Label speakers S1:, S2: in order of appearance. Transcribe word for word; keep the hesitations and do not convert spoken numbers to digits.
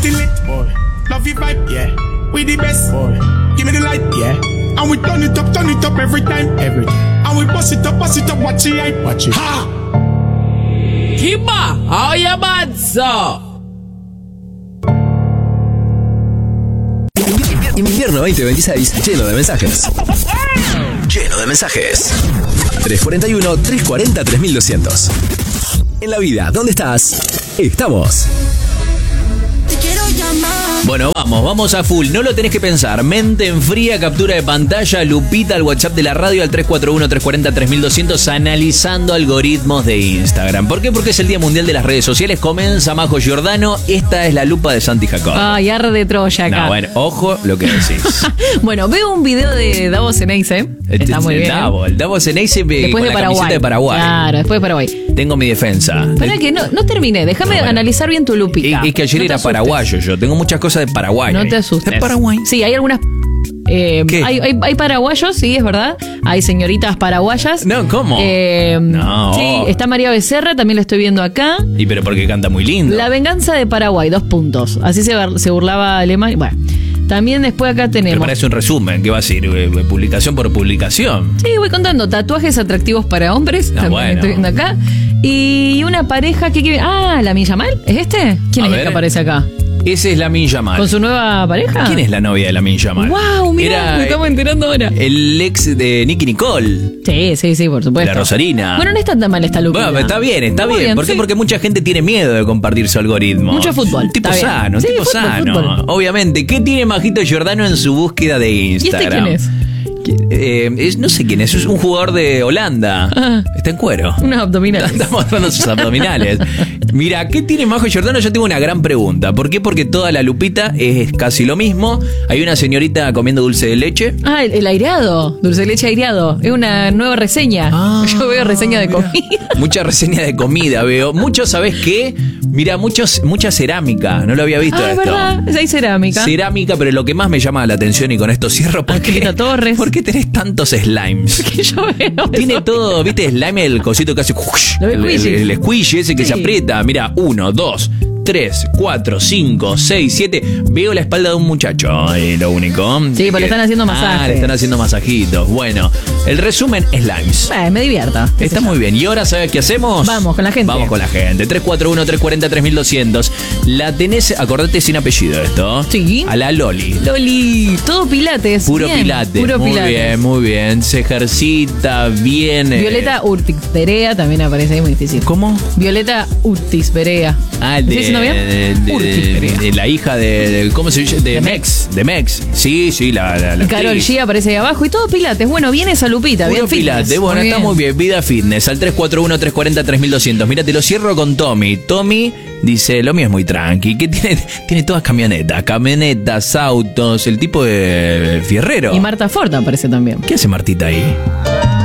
S1: getting lit. Boy. Love your vibe, yeah. We the best, boy. Give me the light, yeah. And we turn it up, turn it up every time, every time. And we bust it up, bust it up, watch it, hype, watch it. Ha!
S2: Kimba, oye mazzo.
S3: Invierno veinte veintiséis, lleno de mensajes. Lleno de mensajes. tres cuarenta y uno, tres cuarenta, tres mil doscientos. En la vida, ¿dónde estás? Estamos.
S4: Te quiero llamar.
S2: Bueno, vamos, vamos a full. No lo tenés que pensar. Mente en fría, captura de pantalla, Lupita al WhatsApp de la radio al tres cuatro uno, tres cuarenta, tres mil doscientos, analizando algoritmos de Instagram. ¿Por qué? Porque es el Día Mundial de las Redes Sociales. Comienza Majo Giordano. Esta es la lupa de Santi Jacob.
S5: Ay, arre de Troya acá.
S2: No, bueno, ojo lo que decís.
S5: Bueno, veo un video de Davos Ceneice. Está muy
S2: el
S5: bien.
S2: Davos, el Davos Ceneice
S5: Después
S2: con
S5: de
S2: la
S5: Paraguay.
S2: camiseta de Paraguay.
S5: Claro, después de Paraguay.
S2: Tengo mi defensa.
S5: Para que no, no terminé, déjame
S2: No, bueno.
S5: analizar bien tu lupita.
S2: Y, y que ayer
S5: No te
S2: era
S5: asustes.
S2: paraguayo yo. Tengo muchas cosas de Paraguay.
S5: No te asustes.
S2: De Paraguay.
S5: Sí, hay algunas. Eh,
S2: ¿Qué?
S5: hay, hay, hay paraguayos, sí, es verdad. Hay señoritas paraguayas.
S2: No, ¿cómo?
S5: Eh,
S2: No.
S5: Sí, está María Becerra, también la estoy viendo acá.
S2: Y pero porque canta muy lindo.
S5: La venganza de Paraguay, dos puntos. Así se, se burlaba Alemania. Bueno, también después acá
S2: Me
S5: tenemos.
S2: parece un resumen. ¿Qué va a decir? Eh, Publicación por publicación.
S5: Sí, voy contando. Tatuajes atractivos para hombres.
S2: Ah,
S5: también
S2: bueno.
S5: estoy viendo acá. Y una pareja que quiere. Ah, la Milla Mal. ¿Es este? ¿Quién
S2: A
S5: es el
S2: ver.
S5: que aparece acá?
S2: Esa es Lamin Yamal.
S5: ¿Con su nueva pareja?
S2: ¿Quién es la novia de Lamin Yamal?
S5: ¡Wow! Mirá,
S2: Era
S5: nos estamos enterando ahora.
S2: el ex de Nicky Nicole.
S5: Sí, sí, sí, por supuesto.
S2: La Rosarina.
S5: Bueno, no está tan mal esta lupita.
S2: Bueno, está bien, está
S5: Muy
S2: bien. ¿Por qué?
S5: sí.
S2: Porque mucha gente tiene miedo de compartir su algoritmo.
S5: Mucho fútbol,
S2: Un tipo
S5: está bien.
S2: sano, un
S5: Sí,
S2: tipo
S5: fútbol,
S2: sano.
S5: fútbol.
S2: Obviamente. ¿Qué tiene Majito Giordano en su búsqueda de
S5: ¿Y este
S2: Instagram?
S5: quién es?
S2: Eh, es- no sé quién es, es un jugador de Holanda.
S5: Ah.
S2: Está en cuero.
S5: Unos abdominales.
S2: Está mostrando sus abdominales. Mira, ¿qué tiene Majo Giordano? Yo tengo una gran pregunta. ¿Por qué? Porque toda la lupita es casi lo mismo. Hay una señorita comiendo dulce de leche.
S5: Ah, el, el aireado. Dulce de leche aireado. Es una nueva reseña.
S2: Ah,
S5: Yo veo reseña de
S2: mira.
S5: comida.
S2: Mucha reseña de comida veo. Muchos, ¿sabes qué? Mira, muchos, mucha cerámica. No lo había visto
S5: Ah, es
S2: esto.
S5: verdad. Hay cerámica.
S2: Cerámica, pero lo que más me llama la atención, y con esto cierro, ¿por qué,
S5: Angelita Torres.
S2: ¿por qué tenés tantos slimes?
S5: Que yo veo
S2: Tiene
S5: eso.
S2: todo, ¿viste? Slime, el cosito que hace
S5: Lo
S2: el, el,
S5: squishy.
S2: el squishy ese que
S5: Sí.
S2: se aprieta. Mira, uno, dos, tres, cuatro, cinco, seis, siete. Veo la espalda de un muchacho, es lo único.
S5: Sí, porque le están haciendo
S2: Ah,
S5: masajes.
S2: le están haciendo masajitos. Bueno, el resumen, slimes.
S5: Eh, me divierta. ¿Qué
S2: Está
S5: sé yo?
S2: muy bien. ¿Y ahora sabes qué hacemos?
S5: Vamos con la gente.
S2: Vamos con la gente. tres cuatro uno, tres cuarenta, tres mil doscientos. La tenés, acordate sin apellido esto.
S5: Sí.
S2: A la Loli.
S5: Loli, todo pilates.
S2: Puro
S5: Bien,
S2: pilates.
S5: Puro
S2: muy
S5: pilates.
S2: bien, muy bien. Se ejercita bien. eh.
S5: Violeta Urtiz Perea también aparece ahí, muy difícil.
S2: ¿Cómo?
S5: Violeta Urtiz Perea.
S2: Ah,
S5: ¿Estoy
S2: de,
S5: diciendo bien?
S2: de, de-
S5: Urtiz Perea.
S2: de la hija de, de- ¿cómo se dice? De,
S5: De
S2: Mex. De Mex. Sí, sí, la, la, la
S5: Carol
S2: actriz.
S5: G aparece ahí abajo y todo pilates. Bueno, viene esa lupita,
S2: Puro
S5: bien fitness.
S2: pilates. Bueno,
S5: Muy
S2: está
S5: bien.
S2: muy bien. Vida fitness. Al tres cuatro uno, tres cuarenta, tres mil doscientos. Mira, te lo cierro con Tommy. Tommy dice, lo mío es muy tranqui. ¿Qué tiene? Tiene todas camionetas. Camionetas, autos. El tipo de fierrero.
S5: Y Marta Ford aparece también.
S2: ¿Qué hace Martita ahí?